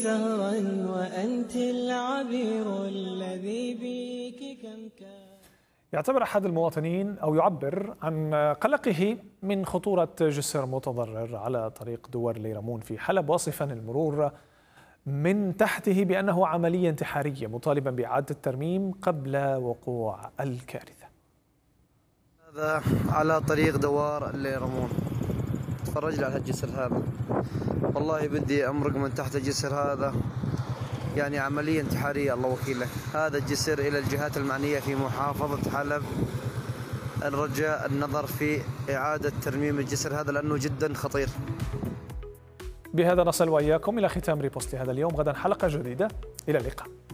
زهرا وأنت العبير الذي بك كم كان. يعتبر أحد المواطنين أو يعبر عن قلقه من خطورة جسر متضرر على طريق دوار ليرمون في حلب، واصفا المرور من تحته بأنه عملية انتحارية، مطالبا بإعادة الترميم قبل وقوع الكارثة. هذا على طريق دوار ليرمون، تفرج لي على الجسر هذا، والله بدي أمرق من تحت الجسر هذا، يعني عملية انتحارية الله وكيله. هذا الجسر إلى الجهات المعنية في محافظة حلب الرجاء النظر في إعادة ترميم الجسر هذا لأنه جدا خطير. بهذا نصل وإياكم إلى ختام ريبوست لهذا اليوم. غدا حلقة جديدة، إلى اللقاء.